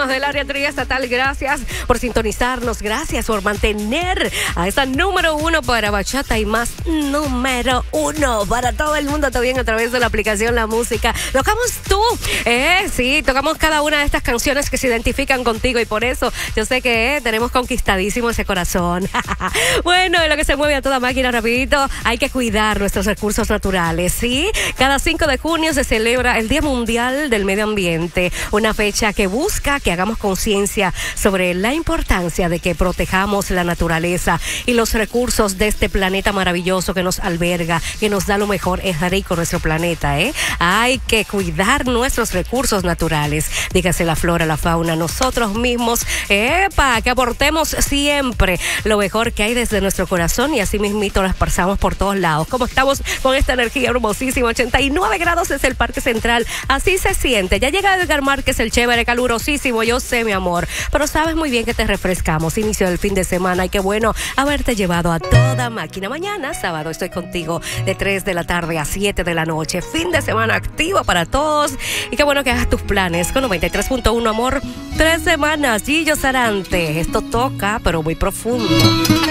somos del área triestatal. Gracias por sintonizarnos. Gracias por mantener a esa número 1 para bachata y más número 1 para todo el mundo también a través de la aplicación La Música. Tocamos tú. Sí, tocamos cada una de estas canciones que se identifican contigo y por eso yo sé que tenemos conquistadísimo ese corazón. Bueno, en lo que se mueve a toda máquina rapidito, hay que cuidar nuestros recursos naturales, ¿sí? Cada 5 de junio se celebra el Día Mundial del Medio Ambiente, una fecha que busca que hagamos conciencia sobre la importancia de que protejamos la naturaleza y los recursos de este planeta maravilloso que nos alberga, que nos da lo mejor. Es rico nuestro planeta, ¿eh? Hay que cuidar nuestros recursos naturales, dígase la flora, la fauna, nosotros mismos, que aportemos siempre lo mejor que hay desde nuestro corazón y así mismito lo esparçamos por todos lados. Como estamos con esta energía hermosísima, 89 grados es el Parque Central, así se siente. Ya llega Edgar Márquez, el chévere, calurosísimo, yo sé, mi amor, pero sabes muy bien que te refrescamos, inicio del fin de semana y qué bueno haberte llevado a toda máquina. Mañana, sábado, estoy contigo de 3 de la tarde a 7 de la noche, fin de semana activo para todos y qué bueno que hagas tus planes con 93.1, amor. 3 semanas, Gillo Sarante, esto toca pero muy profundo.